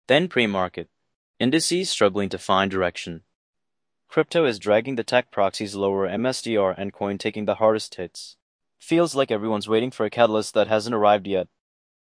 Then pre-market. Indices struggling to find direction. Crypto is dragging the tech proxies lower, MSTR and coin taking the hardest hits. Feels like everyone's waiting for a catalyst that hasn't arrived yet.